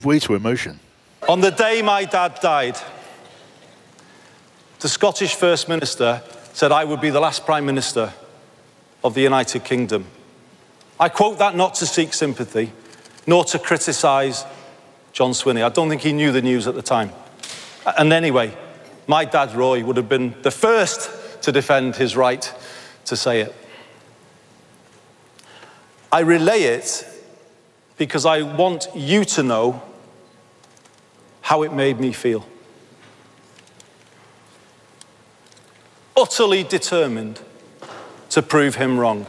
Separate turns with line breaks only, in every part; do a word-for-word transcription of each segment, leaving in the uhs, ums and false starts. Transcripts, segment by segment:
Way to emotion.
On the day my dad died, the Scottish First Minister said I would be the last Prime Minister of the United Kingdom. I quote that not to seek sympathy, nor to criticise John Swinney. I don't think he knew the news at the time. And anyway, my dad, Roy, would have been the first to defend his right to say it. I relay it because I want you to know how it made me feel. Utterly determined to prove him wrong.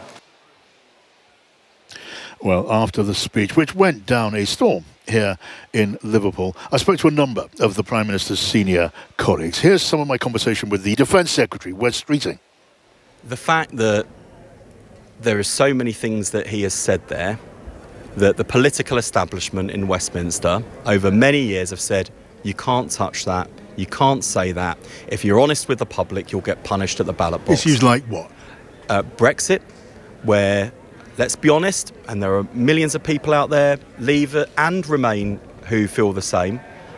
Well, after the speech, which went down a storm here in Liverpool, I spoke to a number of the Prime Minister's senior colleagues. Here's some of my conversation with the Defence Secretary, Wes Streeting.
The fact that there are so many things that he has said there, that the political establishment in Westminster over many years have said, you can't touch that, you can't say that. If you're honest with the public, you'll get punished at the ballot box.
Issues like what?
Uh, Brexit, where, let's be honest, and there are millions of people out there, Leave and Remain, who feel the same.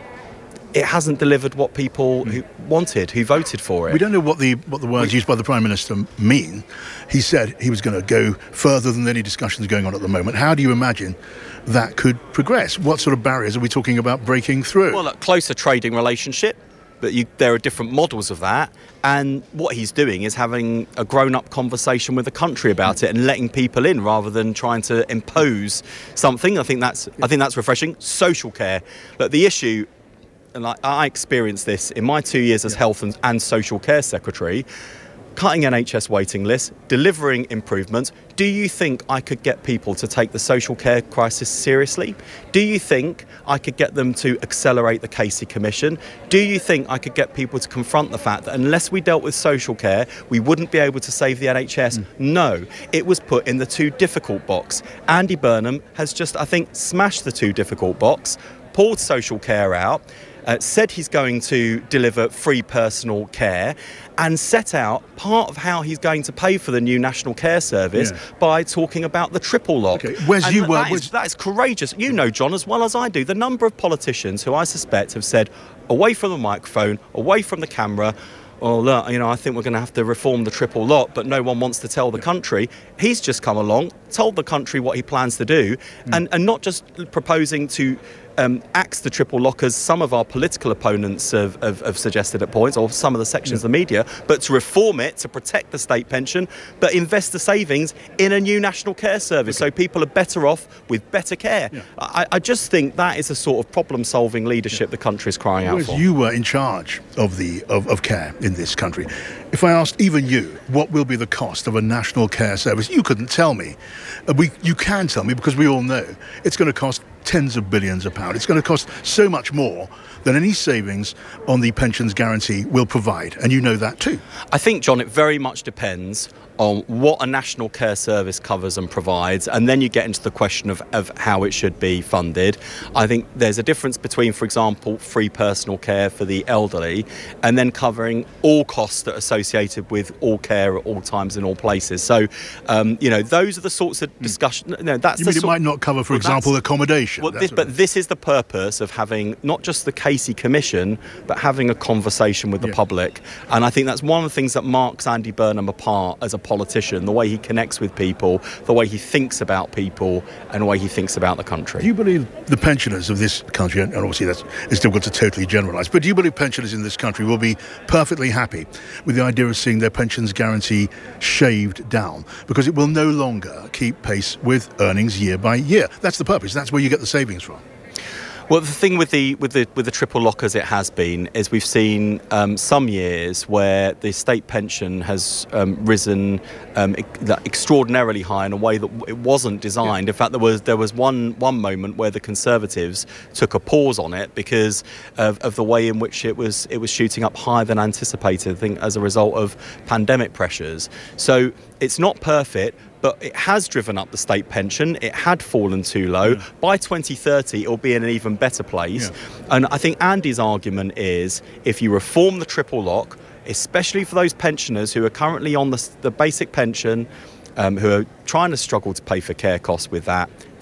It hasn't delivered what people who wanted, who voted for it.
We don't know what the what the words we, used by the Prime Minister mean. He said he was going to go further than any discussions going on at the moment. How do you imagine that could progress? What sort of barriers are we talking about breaking through?
Well, a closer trading relationship, but you, there are different models of that. And what he's doing is having a grown-up conversation with the country about it and letting people in rather than trying to impose something. I think that's I think that's refreshing. Social care. Look, the issue. And I, I experienced this in my two years as yeah. Health and, and Social Care Secretary, cutting N H S waiting lists, delivering improvements. Do you think I could get people to take the social care crisis seriously? Do you think I could get them to accelerate the Casey Commission? Do you think I could get people to confront the fact that unless we dealt with social care, we wouldn't be able to save the N H S? Mm. No, it was put in the too difficult box. Andy Burnham has just, I think, smashed the too difficult box, pulled social care out, Uh, said he's going to deliver free personal care and set out part of how he's going to pay for the new National Care Service yeah. by talking about the triple lock.
Okay. Where's you were,
that, is, that is courageous. You know, John, as well as I do, the number of politicians who I suspect have said, away from the microphone, away from the camera, oh, look, you know, I think we're going to have to reform the triple lock, but no one wants to tell the country. He's just come along, told the country what he plans to do, mm. and, and not just proposing to um, axe the triple lock, as some of our political opponents have, have, have suggested at points, or some of the sections yeah. of the media, but to reform it, to protect the state pension, but invest the savings in a new national care service, okay. so people are better off with better care. Yeah. I, I just think that is a sort of problem-solving leadership yeah. the country is crying out
Whereas
for.
You were in charge of the of, of care in this country. If I asked even you, what will be the cost of a national care service, you couldn't tell me. Uh, we, you can tell me, because we all know it's going to cost tens of billions of pounds. It's going to cost so much more than any savings on the pensions guarantee will provide, and you know that too.
I think, John, it very much depends on what a national care service covers and provides, and then you get into the question of, of how it should be funded. I think there's a difference between, for example, free personal care for the elderly and then covering all costs that are associated with all care at all times in all places. So, um, you know, those are the sorts of discussion. No, that's
you
the
mean it
sort,
might not cover, for
well,
example, accommodation?
Well, this, but this is the purpose of having not just the Casey Commission, but having a conversation with the yeah. public. And I think that's one of the things that marks Andy Burnham apart as a politician, the way he connects with people, the way he thinks about people, and the way he thinks about the country.
Do you believe the pensioners of this country, and obviously that's it's difficult to totally generalise, but do you believe pensioners in this country will be perfectly happy with the idea of seeing their pensions guarantee shaved down, because it will no longer keep pace with earnings year by year? That's the purpose. That's where you get the savings from.
Well, the thing with the with the with the triple lock, as it has been, is we've seen um, some years where the state pension has um, risen um, e- extraordinarily high in a way that it wasn't designed. Yeah. In fact, there was there was one one moment where the Conservatives took a pause on it because of, of the way in which it was it was shooting up higher than anticipated, I think, as a result of pandemic pressures. So it's not perfect, but it has driven up the state pension. It had fallen too low. Yeah. By twenty thirty, it'll be in an even better place. Yeah. And I think Andy's argument is, if you reform the triple lock, especially for those pensioners who are currently on the, the basic pension, um, who are trying to struggle to pay for care costs with that,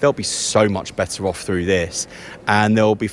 they'll be so much better off through this, and they'll be